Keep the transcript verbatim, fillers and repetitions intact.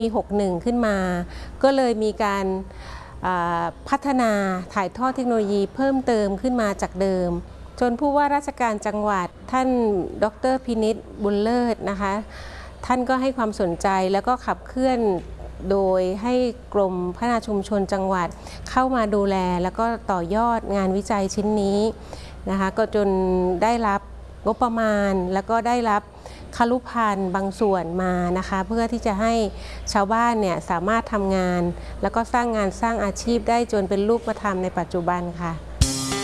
ปีหกสิบเอ็ดขึ้นมาก็เลยมีการพัฒนาถ่ายทอดเทคโนโลยีเพิ่มเติมขึ้นมาจากเดิมจนผู้ว่าราชการจังหวัดท่านดร.พินิจบุญเลิศนะคะท่านก็ให้ความสนใจแล้วก็ขับเคลื่อนโดยให้กรมพัฒนาชุมชนจังหวัดเข้ามาดูแลแล้วก็ต่อยอดงานวิจัยชิ้นนี้นะคะก็จนได้รับงบประมาณแล้วก็ได้รับคฤภัณฑ์บางส่วนมานะคะเพื่อที่จะให้ชาวบ้านเนี่ยสามารถทำงานแล้วก็สร้างงานสร้างอาชีพได้จนเป็นรูปธรรมในปัจจุบันค่ะ